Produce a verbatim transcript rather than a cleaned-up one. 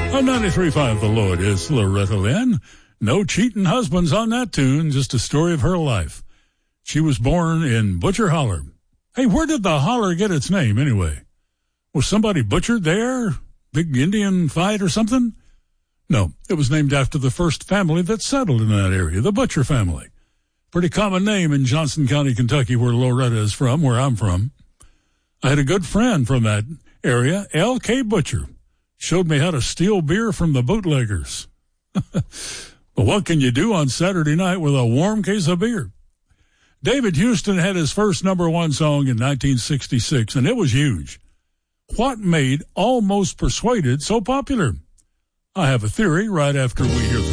On ninety-three point five The Lord is Loretta Lynn. No cheating husbands on that tune, just a story of her life. She was born in Butcher Holler. Hey, where did the holler get its name anyway? Was somebody butchered there? Big Indian fight or something? No, it was named after the first family that settled in that area, the Butcher family. Pretty common name in Johnson County, Kentucky, where Loretta is from, where I'm from. I had a good friend from that area, L K Butcher. Showed me how to steal beer from the bootleggers. But what can you do on Saturday night with a warm case of beer? David Houston had his first number one song in nineteen sixty-six, and it was huge. What made Almost Persuaded so popular? I have a theory right after we hear the